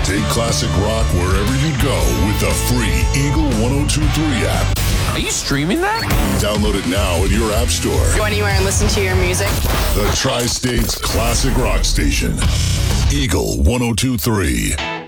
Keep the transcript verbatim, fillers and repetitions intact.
Take classic rock wherever you go with the free Eagle ten twenty-three app. Are you streaming that? Download it now at your app store. Go anywhere and listen to your music. The Tri-State's classic rock station. Eagle ten twenty-three.